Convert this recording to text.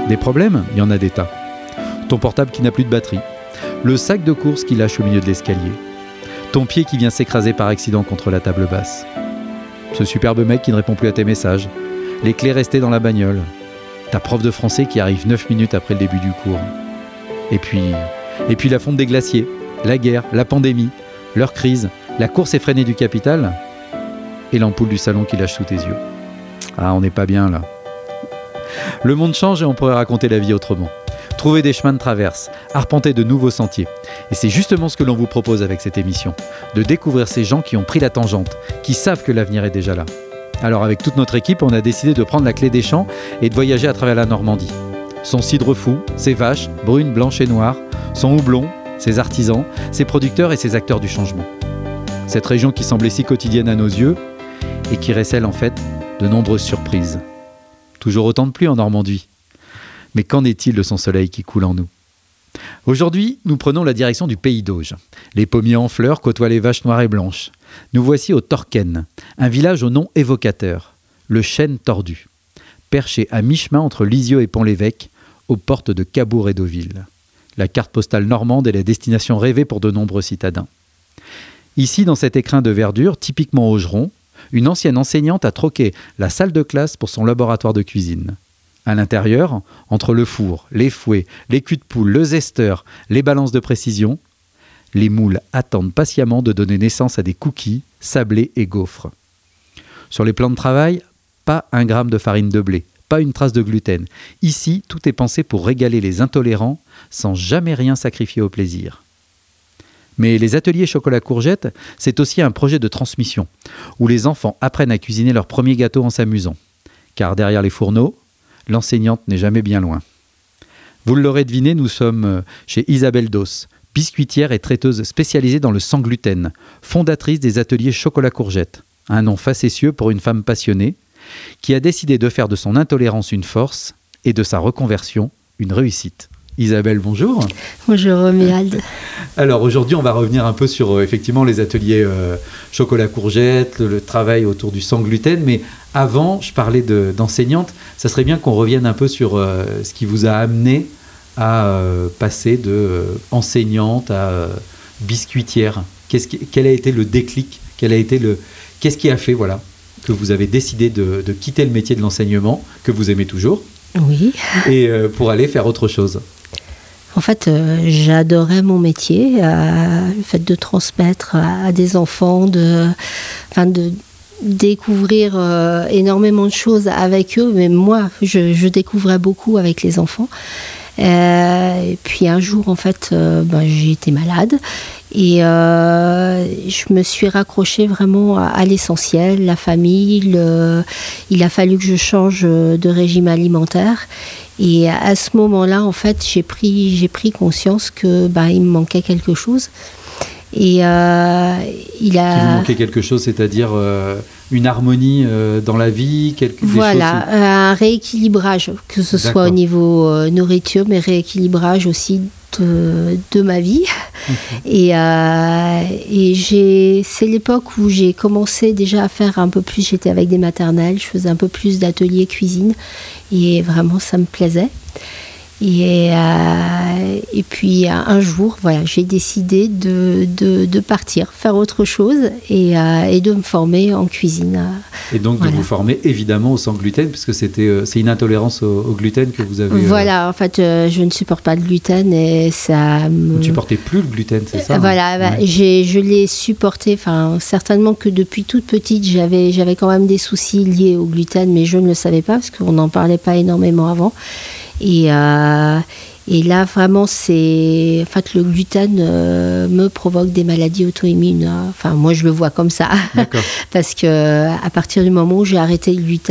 Des problèmes, il y en a des tas. Ton portable qui n'a plus de batterie, le sac de course qui lâche au milieu de l'escalier, ton pied qui vient s'écraser par accident contre la table basse, ce superbe mec qui ne répond plus à tes messages, les clés restées dans la bagnole, ta prof de français qui arrive 9 minutes après le début du cours. Et puis la fonte des glaciers, la guerre, la pandémie, leur crise, la course effrénée du capital et l'ampoule du salon qui lâche sous tes yeux. Ah, on n'est pas bien là. Le monde change et on pourrait raconter la vie autrement. Trouver des chemins de traverse, arpenter de nouveaux sentiers. Et c'est justement ce que l'on vous propose avec cette émission, de découvrir ces gens qui ont pris la tangente, qui savent que l'avenir est déjà là. Alors avec toute notre équipe, on a décidé de prendre la clé des champs et de voyager à travers la Normandie. Son cidre fou, ses vaches, brunes, blanches et noires, son houblon, ses artisans, ses producteurs et ses acteurs du changement. Cette région qui semblait si quotidienne à nos yeux et qui récèle en fait de nombreuses surprises. Toujours autant de pluie en Normandie. Mais qu'en est-il de son soleil qui coule en nous ? Aujourd'hui, nous prenons la direction du Pays d'Auge. Les pommiers en fleurs côtoient les vaches noires et blanches. Nous voici au Torquen, un village au nom évocateur, le Chêne tordu, perché à mi-chemin entre Lisieux et Pont-l'Évêque, aux portes de Cabourg et Deauville. La carte postale normande est la destination rêvée pour de nombreux citadins. Ici, dans cet écrin de verdure, typiquement augeron, une ancienne enseignante a troqué la salle de classe pour son laboratoire de cuisine. À l'intérieur, entre le four, les fouets, les culs de poule, le zesteur, les balances de précision, les moules attendent patiemment de donner naissance à des cookies, sablés et gaufres. Sur les plans de travail, pas un gramme de farine de blé, pas une trace de gluten. Ici, tout est pensé pour régaler les intolérants sans jamais rien sacrifier au plaisir. Mais les ateliers chocolat courgette, c'est aussi un projet de transmission, où les enfants apprennent à cuisiner leur premier gâteau en s'amusant. Car derrière les fourneaux, l'enseignante n'est jamais bien loin. Vous l'aurez deviné, nous sommes chez Isabelle Dos, biscuitière et traiteuse spécialisée dans le sans gluten, fondatrice des ateliers chocolat courgette. Un nom facétieux pour une femme passionnée, qui a décidé de faire de son intolérance une force et de sa reconversion une réussite. Isabelle, bonjour. Bonjour Romuald. Alors aujourd'hui, on va revenir un peu sur effectivement les ateliers chocolat courgette, le travail autour du sans gluten. Mais avant, je parlais d'enseignante. Ça serait bien qu'on revienne un peu sur ce qui vous a amené à passer de enseignante à biscuitière. Quel a été le déclic ? Qu'est-ce qui a fait que vous avez décidé de quitter le métier de l'enseignement, que vous aimez toujours ? Oui. Et pour aller faire autre chose ? En fait, j'adorais mon métier, le fait de transmettre à des enfants, de découvrir énormément de choses avec eux. Mais moi, je découvrais beaucoup avec les enfants. Et puis un jour, en fait, j'ai été malade. Et je me suis raccrochée vraiment à l'essentiel, la famille. Il a fallu que je change de régime alimentaire. Et à ce moment-là, en fait, j'ai pris conscience que il me manquait quelque chose. Et il vous manquait quelque chose, c'est-à-dire une harmonie dans la vie, un rééquilibrage, que ce soit au niveau nourriture, mais rééquilibrage aussi de ma vie. Okay. Et c'est l'époque où j'ai commencé déjà à faire un peu plus, j'étais avec des maternelles, je faisais un peu plus d'ateliers cuisine et vraiment ça me plaisait. Et puis un jour, j'ai décidé de partir, faire autre chose et de me former en cuisine. Et donc de vous former évidemment au sans gluten, puisque c'est une intolérance au gluten que vous avez. Voilà, en fait, je ne supporte pas le gluten et ça. Vous ne supportez plus le gluten, c'est ça ? Voilà, je l'ai supporté. Enfin, certainement que depuis toute petite, j'avais quand même des soucis liés au gluten, mais je ne le savais pas parce qu'on n'en parlait pas énormément avant. Et là, vraiment, le gluten me provoque des maladies auto-immunes. Enfin, moi, je le vois comme ça. D'accord. Parce que à partir du moment où j'ai arrêté le gluten,